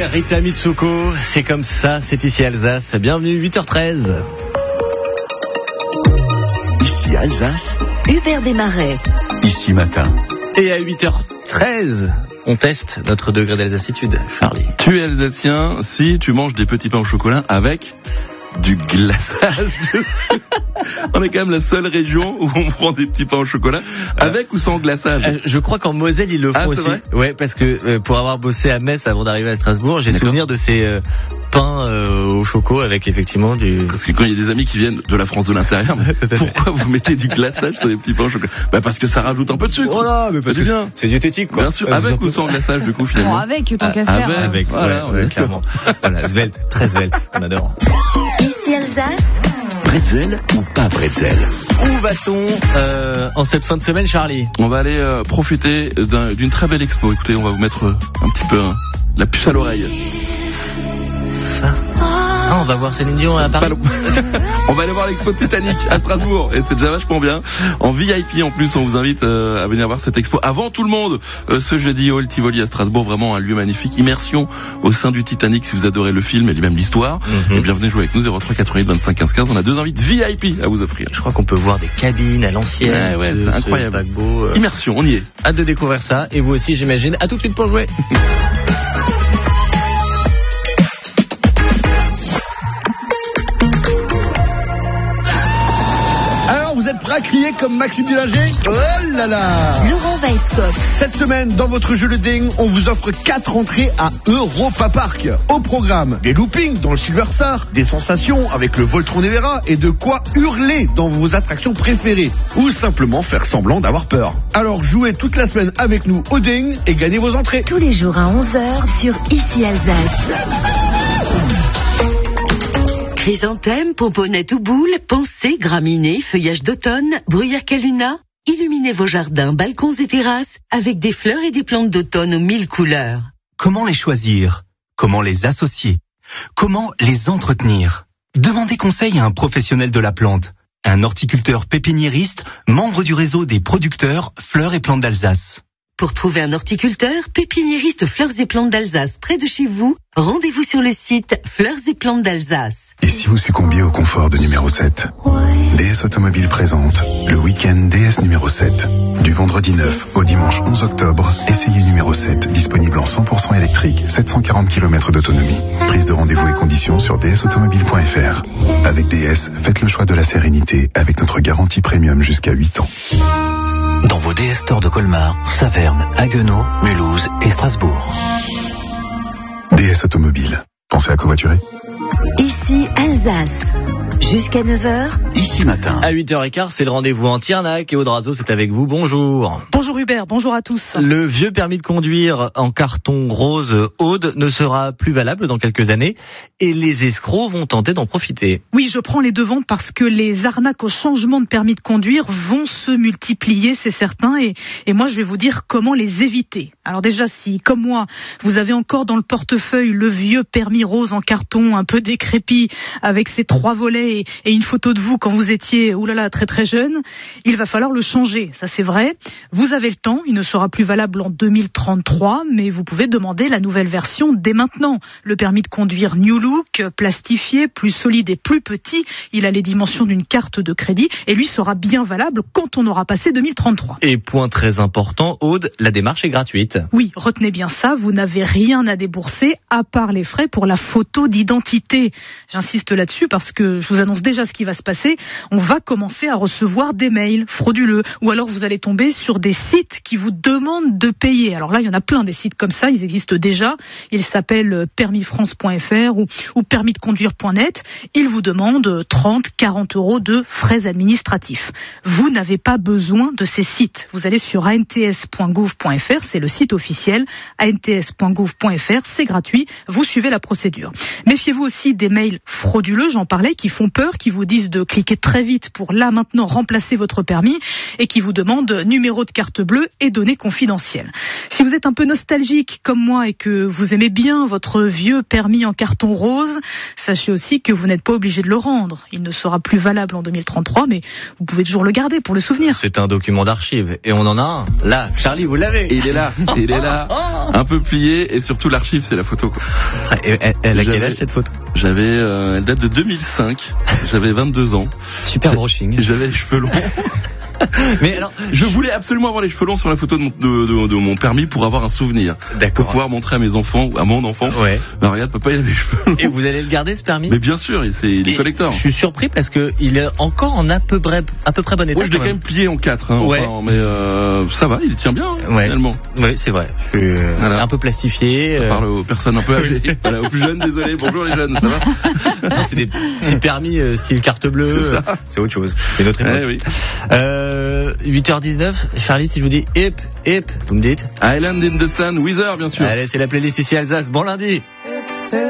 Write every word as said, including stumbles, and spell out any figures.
Rita Mitsuko, c'est comme ça, c'est ici Alsace. Bienvenue, huit heures treize. Ici Alsace. Hubert Desmarais. Ici Matin. Et à huit heures treize, on teste notre degré d'alsacitude. Charlie. Tu es alsacien si tu manges des petits pains au chocolat avec du glaçage. On est quand même la seule région où on prend des petits pains au chocolat avec euh, ou sans glaçage. Euh, je crois qu'en Moselle ils le font ah, aussi. Vrai ouais, parce que euh, pour avoir bossé à Metz avant d'arriver à Strasbourg, j'ai D'accord. souvenir de ces euh, pains euh, au choco avec effectivement du. Parce que quand il y a des amis qui viennent de la France de l'intérieur, pourquoi vous mettez du glaçage sur les petits pains au chocolat? Bah parce que ça rajoute un peu de sucre. Oh là, mais parce que bien. C'est diététique quoi. Bien sûr, avec ou sans glaçage du coup finalement. Bon, avec tant qu'à ah, faire. Avec, avec voilà, ouais, ouais, clairement. Voilà, svelte, très svelte, on adore. Ici Alsace. Bretzel ou pas bretzel? Où va-t-on euh, en cette fin de semaine, Charlie? On va aller euh, profiter d'un, d'une très belle expo. Écoutez, on va vous mettre euh, un petit peu euh, la puce à l'oreille. Ah, on va voir Céline Dion à Paris. On va aller voir l'expo de Titanic à Strasbourg et c'est déjà vachement bien. En V I P en plus, on vous invite euh, à venir voir cette expo avant tout le monde euh, ce jeudi au Tivoli à Strasbourg. Vraiment un lieu magnifique, immersion au sein du Titanic. Si vous adorez le film et même l'histoire, mm-hmm. et bien venez jouer avec nous. Zéro trois quatre-vingt-huit vingt-cinq quinze quinze. On a deux invites V I P à vous offrir. Je crois qu'on peut voir des cabines à l'ancienne. Ouais, ouais, c'est incroyable. Paquebot, euh... Immersion, on y est. Hâte de découvrir ça et vous aussi, j'imagine. À tout de suite pour jouer. Vous êtes prêts à crier comme Maxime Dulager? Oh là là! Laurent Weisskopf. Cette semaine, dans votre jeu Le Ding, on vous offre quatre entrées à Europa Park. Au programme, des loopings dans le Silver Star, des sensations avec le Voltron Nevera et de quoi hurler dans vos attractions préférées. Ou simplement faire semblant d'avoir peur. Alors jouez toute la semaine avec nous au Ding et gagnez vos entrées. Tous les jours à onze heures sur Ici Alsace. Chrysanthèmes, pomponnettes ou boules, pensées, graminées, feuillage d'automne, bruyère caluna. Illuminez vos jardins, balcons et terrasses avec des fleurs et des plantes d'automne aux mille couleurs. Comment les choisir? Comment les associer? Comment les entretenir? Demandez conseil à un professionnel de la plante, un horticulteur pépiniériste, membre du réseau des producteurs Fleurs et Plantes d'Alsace. Pour trouver un horticulteur, pépiniériste Fleurs et Plantes d'Alsace près de chez vous, rendez-vous sur le site Fleurs et Plantes d'Alsace. Et si vous succombiez au confort de numéro sept? D S Automobile présente le week-end D S numéro sept. Du vendredi neuf au dimanche onze octobre, essayez numéro sept, disponible en cent pour cent électrique, sept cent quarante kilomètres d'autonomie. Prise de rendez-vous et conditions sur d s automobile point f r. Avec D S, faites le choix de la sérénité avec notre garantie premium jusqu'à huit ans. Dans vos D S stores de Colmar, Saverne, Haguenau, Mulhouse et Strasbourg. D S Automobile. Pensez à covoiturer? Ici Alsace. Jusqu'à neuf heures. Ici Matin. À huit heures quinze, c'est le rendez-vous en Tiernac et Aude Razo, c'est avec vous. Bonjour. Bonjour Hubert, bonjour à tous. Le vieux permis de conduire en carton rose Aude ne sera plus valable dans quelques années et les escrocs vont tenter d'en profiter. Oui, je prends les devants parce que les arnaques au changement de permis de conduire vont se multiplier, c'est certain, et, et moi je vais vous dire comment les éviter. Alors déjà, si, comme moi, vous avez encore dans le portefeuille le vieux permis rose en carton un peu décrépit avec ses trois volets et, et une photo de vous quand vous étiez oulala, très très jeune, il va falloir le changer, ça c'est vrai. Vous avez le temps, il ne sera plus valable en deux mille trente-trois, mais vous pouvez demander la nouvelle version dès maintenant. Le permis de conduire New Look, plastifié, plus solide et plus petit, il a les dimensions d'une carte de crédit et lui sera bien valable quand on aura passé deux mille trente-trois. Et point très important, Aude, la démarche est gratuite. Oui, retenez bien ça, vous n'avez rien à débourser à part les frais pour la photo d'identité. J'insiste là-dessus parce que je vous annonce déjà ce qui va se passer. On va commencer à recevoir des mails frauduleux ou alors vous allez tomber sur des sites qui vous demandent de payer. Alors là, il y en a plein des sites comme ça, ils existent déjà. Ils s'appellent permis france point f r ou, ou permis de conduire point net. Ils vous demandent trente, quarante euros de frais administratifs. Vous n'avez pas besoin de ces sites. Vous allez sur a n t s point gouv point f r, c'est le site officiel, a n t s point gouv point f r, c'est gratuit, vous suivez la procédure. Méfiez-vous aussi des mails frauduleux, j'en parlais, qui font font peur, qui vous disent de cliquer très vite pour là maintenant remplacer votre permis et qui vous demandent numéro de carte bleue et données confidentielles. Si vous êtes un peu nostalgique comme moi et que vous aimez bien votre vieux permis en carton rose, sachez aussi que vous n'êtes pas obligé de le rendre. Il ne sera plus valable en deux mille trente-trois, mais vous pouvez toujours le garder pour le souvenir. C'est un document d'archives et on en a un. Là, Charlie, vous l'avez. Il est là, il est là, un peu plié et surtout l'archive, c'est la photo, quoi. Et elle, elle a quel J'avais- âge cette photo? J'avais, euh, elle date de deux mille cinq, j'avais vingt-deux ans, Super J'ai- brushing. j'avais les cheveux longs. Mais alors, Je voulais absolument avoir les cheveux longs sur la photo de mon, de, de- de mon permis pour avoir un souvenir. Pour d'accord. pouvoir montrer à mes enfants, ou à mon enfant, Ouais. bah regarde, papa, il avait les cheveux longs. Et vous allez le garder ce permis? Mais bien sûr, il- c'est, il est Et collector. Je suis surpris parce que il est encore en à peu près, à peu près bon état. Moi, je l'ai quand quand même plié en quatre, hein, Ouais. enfin, mais euh, ça va, il tient bien, hein, Ouais. finalement. Oui, c'est vrai. Je suis euh, Voilà. un peu plastifié. Ça euh, parle aux personnes un peu âgées. Voilà, aux plus jeunes, désolé. Bonjour les jeunes, ça va? non, c'est des petits permis euh, style carte bleue. C'est ça. euh, C'est autre chose. C'est notre époque. Eh oui. Euh, huit heures dix-neuf. Charlie, si je vous dis hip, hip, vous me dites? Island in the Sun, Weezer, bien sûr. Allez, c'est la playlist ici Alsace. Bon lundi.